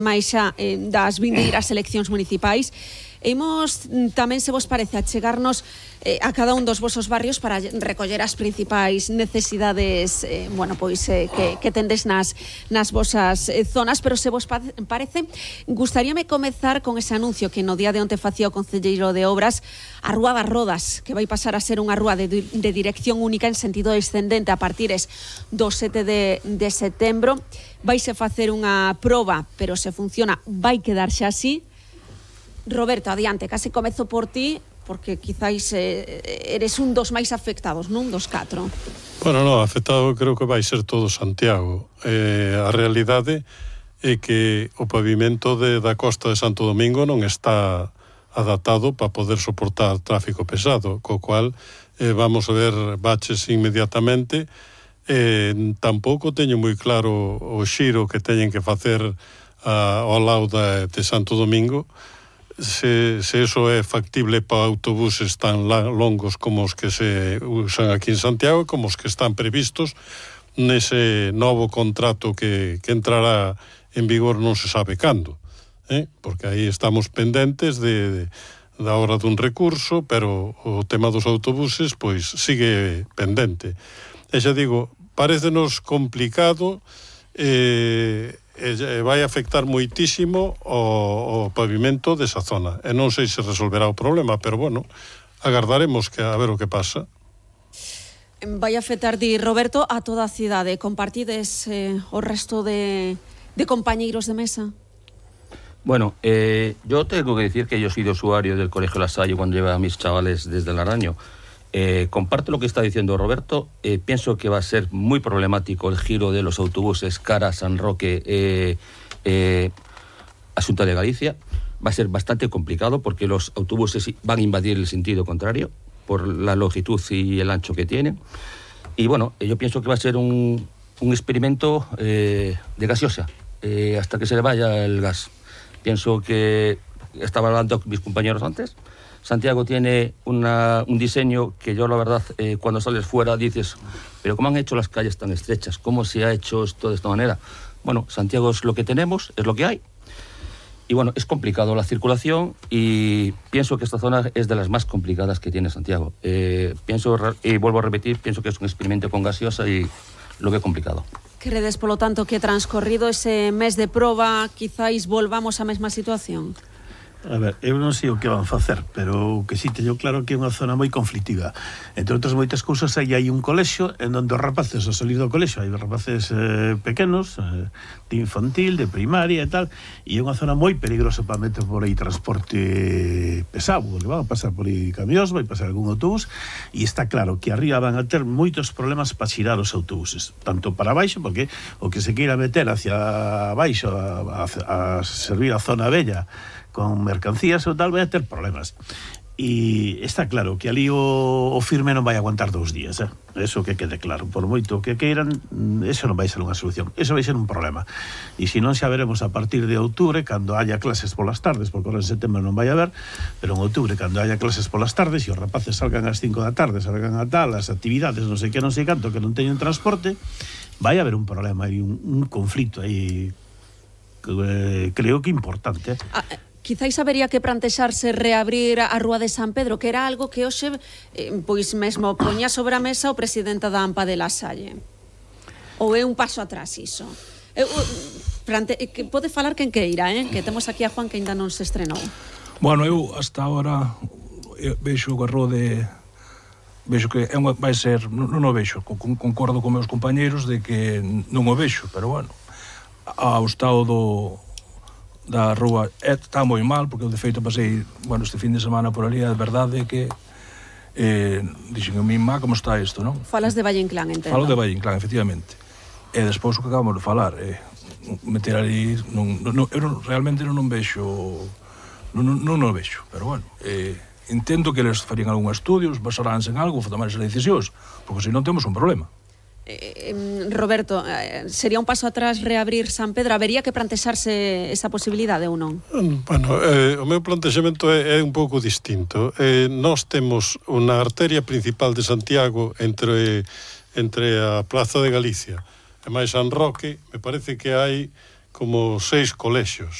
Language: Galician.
máis xa das vindeiras eleccións municipais. Imos tamén, se vos parece, a chegarnos a cada un dos vosos barrios para recoller as principais necesidades que tendes nas vosas zonas, pero se vos parece, gustaríame comezar con ese anuncio que no día de onte facía o Concelleiro de Obras, a Rúa das Rodas, que vai pasar a ser unha rúa de dirección única en sentido descendente a partires do 7 de setembro. Vaise facer unha proba, pero se funciona vai quedar xa así. Roberto, adiante, case comezo por ti, porque quizáis eres un dos máis afectados, non? Dos 4. Bueno, non, afectado creo que vai ser todo Santiago. A realidade é que o pavimento da costa de Santo Domingo non está adaptado para poder soportar tráfico pesado, co cual vamos a ver baches inmediatamente. Tampouco teño moi claro o xiro que teñen que facer ao lado de Santo Domingo, se eso é factible para autobuses tan longos como os que se usan aquí en Santiago, como os que están previstos nese novo contrato que entrará en vigor non se sabe cando, porque aí estamos pendentes da hora dun recurso, pero o tema dos autobuses pois sigue pendente. E xa digo, parécenos complicado, vai afectar moitísimo o pavimento desa zona. E non sei se resolverá o problema, pero bueno, agardaremos a ver o que pasa. Vai afectar, di Roberto, a toda a cidade. Compartides o resto de compañeiros de mesa? Bueno, yo tengo que decir que yo he sido usuario del Colegio La Salle cuando llevaba a mis chavales desde el Araño. Comparto lo que está diciendo Roberto. Pienso que va a ser muy problemático el giro de los autobuses cara a San Roque, Asunta de Galicia. Va a ser bastante complicado porque los autobuses van a invadir el sentido contrario por la longitud y el ancho que tienen. Y bueno, yo pienso que va a ser un experimento de gaseosa hasta que se le vaya el gas. Pienso que, estaba hablando con mis compañeros antes, Santiago tiene un diseño que yo, la verdad, cuando sales fuera dices, pero ¿cómo han hecho las calles tan estrechas? ¿Cómo se ha hecho esto de esta manera? Bueno, Santiago es lo que tenemos, es lo que hay. Y bueno, es complicado la circulación y pienso que esta zona es de las más complicadas que tiene Santiago. Y vuelvo a repetir, pienso que es un experimento con gaseosa y lo que é complicado. Credes, polo tanto, que transcorrido ese mes de proba, quizáis volvamos á mesma situación? A ver, eu non sei o que van facer, pero o que si teño claro que é unha zona moi conflictiva. Entre outras moitas cousas, aí hai un colexio en onde os rapaces, ao salir do colexio, hai rapaces pequenos, de infantil, de primaria e tal, e é unha zona moi peligrosa para meter por aí transporte pesado, porque van a pasar por aí camións, vai pasar algún autobús, e está claro que arriba van a ter moitos problemas para xirar os autobuses, tanto para baixo, porque o que se queira meter hacia baixo a servir a zona bella con mercancías ou tal, vai a ter problemas. E está claro que ali o firme non vai aguantar 2 días, eso que quede claro. Por moito que queiran, eso non vai ser unha solución, eso vai ser un problema. E se non xa veremos a partir de outubro, cando haya clases polas tardes, porque ahora en setembro non vai haber, pero en outubro, cando haya clases polas tardes, e os rapaces salgan ás 5 da tarde, salgan a tal, as actividades, non sei que, non sei canto, que non teñen transporte, vai haber un problema e un conflito aí, creo que importante. Quizáis habería que plantexarse reabrir a Rúa de San Pedro, que era algo que hoxe pois mesmo poña sobre a mesa o presidente da AMPA de La Salle. Ou é un paso atrás iso? Pode falar quen queira, que temos aquí a Juan que ainda non se estrenou. Bueno, eu hasta agora vexo o erro de... Vexo que vai ser... Non o vexo, concordo con meus compañeiros de que non o vexo, pero bueno, ao estado da rúa está moi mal, porque de feito pasei, bueno, este fin de semana por ali, a verdade é que dixen a mi má, como está isto, non? Falas de Valle Inclán, entendo. Falo de Valle Inclán, efectivamente. E despois o que acabamos de falar, meter ali, eu realmente non vexo, non o vexo, pero bueno, entendo que eles farían algún estudio, basaránse en algo, tomar esas decisións, porque senón temos un problema. Roberto, sería un paso atrás reabrir San Pedro? Habería que plantexarse esa posibilidade ou non? Bueno, o meu plantexamento é un pouco distinto. Nós temos unha arteria principal de Santiago entre a Plaza de Galicia e máis San Roque. Me parece que hai como 6 colexios.